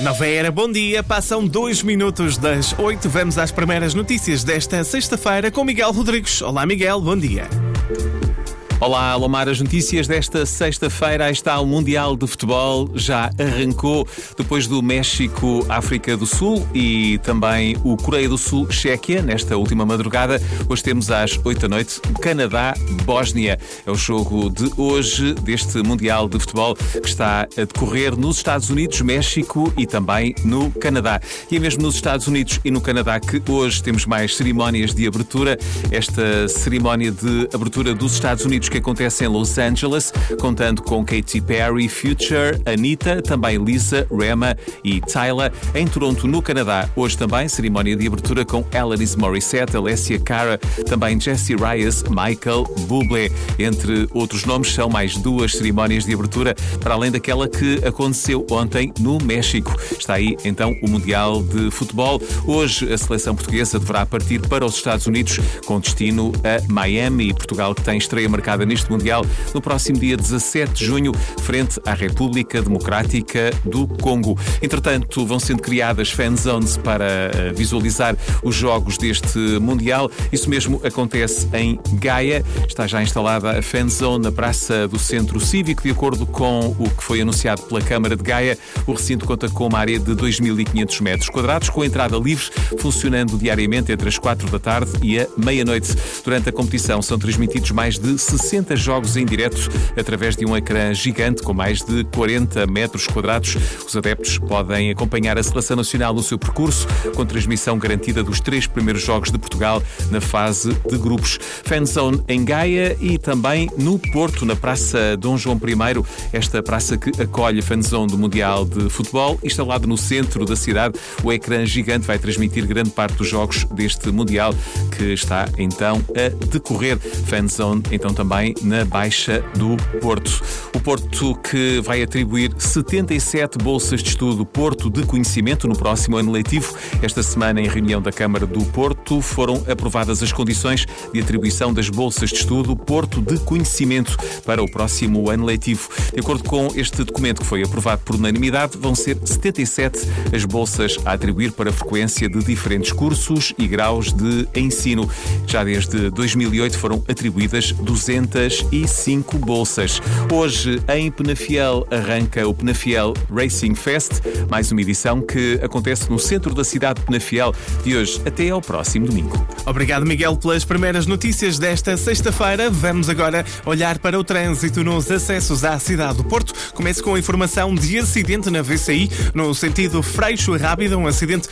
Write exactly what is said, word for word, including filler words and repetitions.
Nova Era, bom dia. Passam dois minutos das oito. Vamos às primeiras notícias desta sexta-feira com Miguel Rodrigues. Olá, Miguel, bom dia. Olá, Lomar, as notícias desta sexta-feira. Aí está o Mundial de Futebol, já arrancou depois do México, África do Sul e também o Coreia do Sul, Chequia, nesta última madrugada. Hoje temos às oito da noite Canadá, Bósnia. É o jogo de hoje deste Mundial de Futebol que está a decorrer nos Estados Unidos, México e também no Canadá. E é mesmo nos Estados Unidos e no Canadá que hoje temos mais cerimónias de abertura. Esta cerimónia de abertura dos Estados Unidos que acontece em Los Angeles, contando com Katy Perry, Future, Anitta, também Lisa, Rema e Tyla. Em Toronto, no Canadá, hoje também cerimónia de abertura com Alanis Morissette, Alessia Cara, também Jessie Reyez, Michael Bublé. Entre outros nomes, são mais duas cerimónias de abertura, para além daquela que aconteceu ontem no México. Está aí, então, o Mundial de Futebol. Hoje, a seleção portuguesa deverá partir para os Estados Unidos, com destino a Miami, e Portugal, que tem estreia marcada neste Mundial no próximo dia dezassete de junho, frente à República Democrática do Congo. Entretanto, vão sendo criadas fanzones para visualizar os jogos deste Mundial. Isso mesmo acontece em Gaia. Está já instalada a fanzone na Praça do Centro Cívico. De acordo com o que foi anunciado pela Câmara de Gaia, o recinto conta com uma área de dois mil e quinhentos metros quadrados, com entrada livre, funcionando diariamente entre as quatro da tarde e a meia-noite. Durante a competição são transmitidos mais de sessenta jogos em direto através de um ecrã gigante com mais de quarenta metros quadrados. Os adeptos podem acompanhar a Seleção Nacional no seu percurso, com transmissão garantida dos três primeiros jogos de Portugal na fase de grupos. Fanzone em Gaia e também no Porto, na Praça Dom João I, esta praça que acolhe a fanzone do Mundial de Futebol. Instalado no centro da cidade, o ecrã gigante vai transmitir grande parte dos jogos deste Mundial que está então a decorrer. Fanzone então também na Baixa do Porto. O Porto que vai atribuir setenta e sete bolsas de estudo Porto de Conhecimento no próximo ano letivo. Esta semana, em reunião da Câmara do Porto, foram aprovadas as condições de atribuição das bolsas de estudo Porto de Conhecimento para o próximo ano letivo. De acordo com este documento que foi aprovado por unanimidade, vão ser setenta e sete as bolsas a atribuir para a frequência de diferentes cursos e graus de ensino. Já desde dois mil e oito foram atribuídas duzentas e cinco bolsas. Hoje, em Penafiel, arranca o Penafiel Racing Fest, mais uma edição que acontece no centro da cidade de Penafiel, de hoje até ao próximo domingo. Obrigado, Miguel, pelas primeiras notícias desta sexta-feira. Vamos agora olhar para o trânsito nos acessos à cidade do Porto. Começo com a informação de acidente na V C I, no sentido Freixo Rábida, um acidente